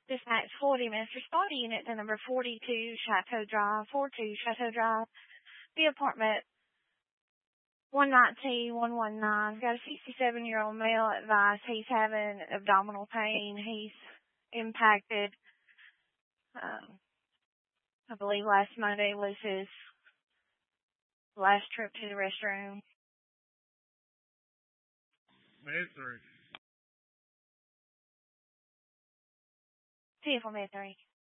Dispatch 40 minutes. Respond to unit to number 42 Chateau Drive, 42 Chateau Drive. The apartment 119-119. Got a 67-year-old male advised he's having abdominal pain. He's impacted. I believe last Monday was his last trip to the restroom. Med 3. Vehicle Med 3.